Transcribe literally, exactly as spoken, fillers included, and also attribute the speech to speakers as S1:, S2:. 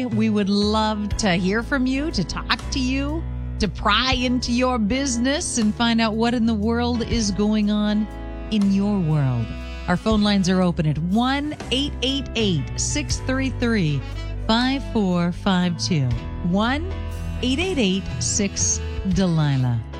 S1: today. We would love to hear from you, to talk to you, to pry into your business and find out what in the world is going on in your world. Our phone lines are open at one eight eight eight, six three three, five four five two. one eight eight eight, six Delilah.